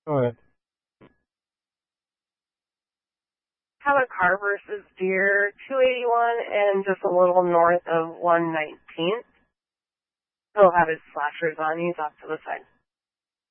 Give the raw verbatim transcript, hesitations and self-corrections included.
Go ahead. Have a car versus Deer, two eighty-one and just a little north of one nineteenth. He'll have his flashers on. He's off to the side.